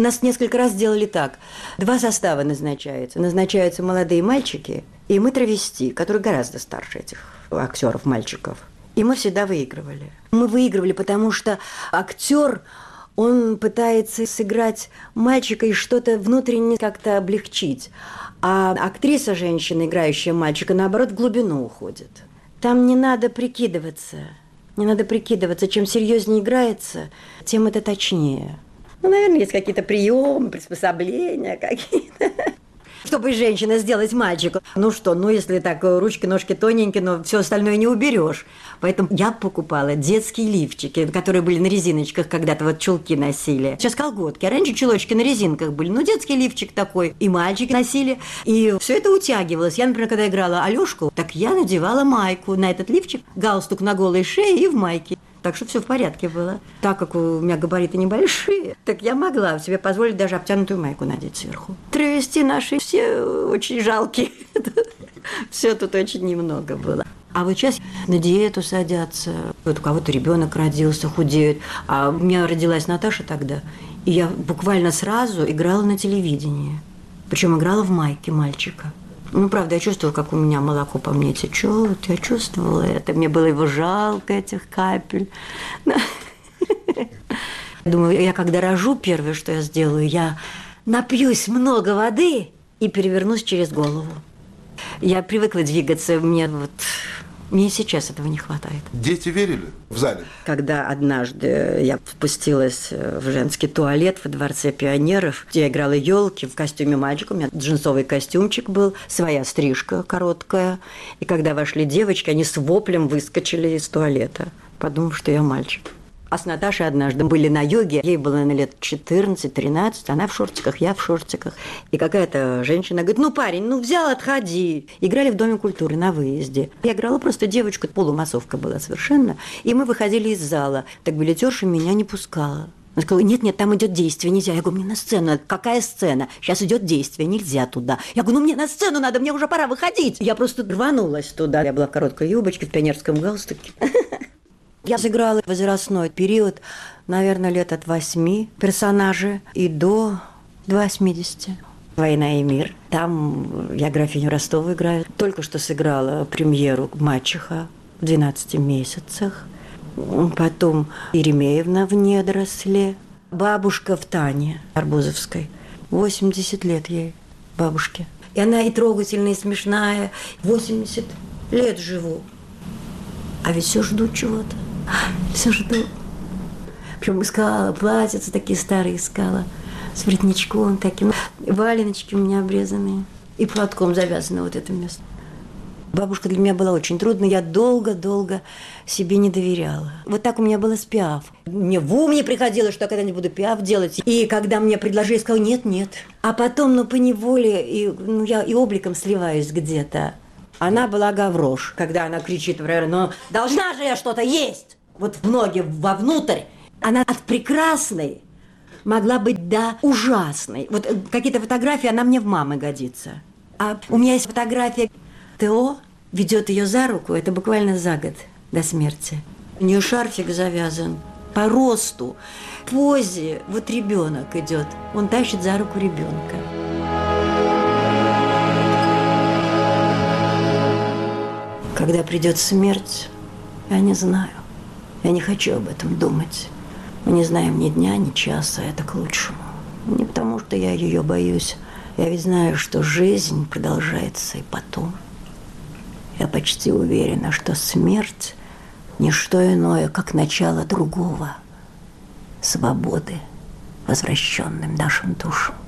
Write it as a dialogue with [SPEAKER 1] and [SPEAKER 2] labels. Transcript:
[SPEAKER 1] нас несколько раз делали так. 2 состава назначаются. Назначаются молодые мальчики, и мы травести, которые гораздо старше этих актеров, мальчиков. И мы всегда выигрывали. Мы выигрывали, потому что актер, он пытается сыграть мальчика и что-то внутренне как-то облегчить. А актриса, женщина, играющая мальчика, наоборот, в глубину уходит. Там не надо прикидываться. Не надо прикидываться. Чем серьезнее играется, тем это точнее. Ну, наверное, есть какие-то приемы, приспособления какие-то. Чтобы женщина сделать мальчику. Ну что, если так ручки, ножки тоненькие, но все остальное не уберешь. Поэтому я покупала детские лифчики, которые были на резиночках, когда-то вот чулки носили. Сейчас колготки, а раньше чулочки на резинках были. Детский лифчик такой, и мальчики носили. И все это утягивалось. Я, например, когда играла Алёшку, так я надевала майку на этот лифчик, галстук на голой шее и в майке. Так что все в порядке было. Так как у меня габариты небольшие, так я могла себе позволить даже обтянутую майку надеть сверху. Травести наши все очень жалкие. Все тут очень немного было. А вот сейчас на диету садятся. Вот у кого-то ребенок родился, худеют. А у меня родилась Наташа тогда. И я буквально сразу играла на телевидении. Причем играла в майке мальчика. Правда, я чувствовала, как у меня молоко по мне течет. Я чувствовала это. Мне было его жалко, этих капель. Думаю, я когда рожу, первое, что я сделаю, я напьюсь много воды и перевернусь через голову. Я привыкла двигаться, мне и сейчас этого не хватает.
[SPEAKER 2] Дети верили в зале?
[SPEAKER 1] Когда однажды я спустилась в женский туалет во Дворце пионеров, я играла елки в костюме мальчика, у меня джинсовый костюмчик был, своя стрижка короткая. И когда вошли девочки, они с воплем выскочили из туалета, подумав, что я мальчик. А с Наташей однажды были на йоге, ей было, наверное, лет 14-13, она в шортиках, я в шортиках. И какая-то женщина говорит, парень, взял, отходи. Играли в Доме культуры на выезде. Я играла просто девочку, полумассовка была совершенно. И мы выходили из зала. Так билетерша меня не пускала. Она сказала, нет, там идет действие, нельзя. Я говорю, мне на сцену. Какая сцена? Сейчас идет действие, нельзя туда. Я говорю, мне на сцену надо, мне уже пора выходить. Я просто рванулась туда. Я была в короткой юбочке, в пионерском галстуке. Я сыграла возрастной период, наверное, лет от 8 персонажей и до 80. «Война и мир». Там я графиню Ростову играю. Только что сыграла премьеру «Мачеха» в 12 месяцах. Потом Еремеевна в «Недоросле». Бабушка в «Тане» Арбузовской. 80 лет ей, бабушке. И она и трогательная, и смешная. 80 лет живу. А ведь все жду чего-то. Все жду. Причем искала платьица, такие старые искала, с воротничком таким. Валеночки у меня обрезанные. И платком завязано вот это место. Бабушка для меня была очень трудной. Я долго-долго себе не доверяла. Вот так у меня было с Пиаф. Мне в ум не приходилось, что я когда-нибудь буду Пиаф делать. И когда мне предложили, я сказала, нет. А потом, поневоле, я и обликом сливаюсь где-то. Она была Гаврош, когда она кричит, должна же я что-то есть! Вот в ноги вовнутрь. Она от прекрасной могла быть до ужасной. Вот какие-то фотографии, она мне в мамы годится. А у меня есть фотография. Тео ведет ее за руку, это буквально за год до смерти. У нее шарфик завязан по росту, позе. Вот ребенок идет, он тащит за руку ребенка. Когда придет смерть, я не знаю. Я не хочу об этом думать. Мы не знаем ни дня, ни часа, это к лучшему. Не потому, что я ее боюсь. Я ведь знаю, что жизнь продолжается и потом. Я почти уверена, что смерть – не что иное, как начало другого, свободы, возвращенным нашим душам.